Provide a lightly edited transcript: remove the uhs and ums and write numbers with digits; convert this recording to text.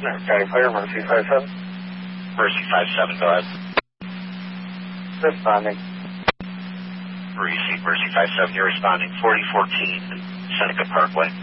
County Fire, Mercy 57. Mercy 57, go ahead. Responding. Receive Mercy 57, you're responding 4014 Seneca Parkway.